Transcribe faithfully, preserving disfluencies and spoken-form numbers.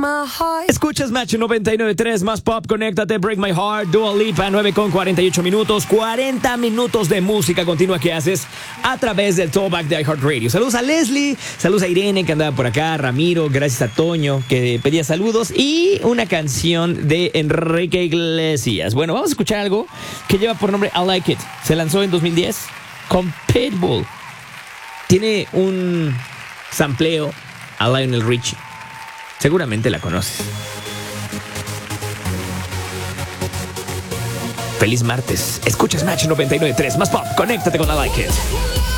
my heart. Escuchas Match noventa y nueve punto tres, más pop, conéctate, Break My Heart, Dua Lipa, nueve con cuarenta y ocho minutos, cuarenta minutos de música continua que haces a través del Throwback de iHeartRadio. Saludos a Leslie, saludos a Irene que andaba por acá, Ramiro, gracias a Toño que pedía saludos y una canción de Enrique Iglesias. Bueno, vamos a escuchar algo que lleva por nombre I Like It. Se lanzó en dos mil diez con Pitbull. Tiene un sampleo a Lionel Richie. Seguramente la conoces. Feliz martes. Escuchas Match noventa y nueve punto tres. Más pop. Conéctate con I Like It.